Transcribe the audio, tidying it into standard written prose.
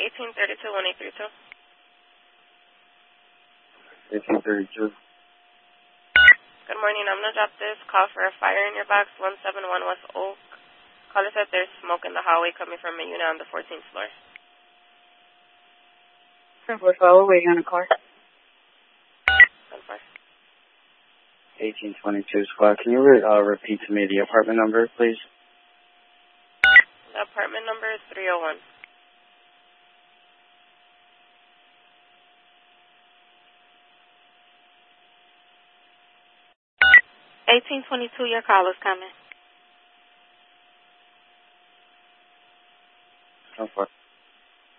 1832-1832. 1832. Good morning. I'm going to drop this call for a fire in your box, 171 West Oak. Caller said there's smoke in the hallway coming from a unit on the 14th floor. 10-4 follow, waiting on a car. 10-4. 1822 squad. Can you repeat to me the apartment number, please? The apartment number is 301. Your call is coming. 10-4.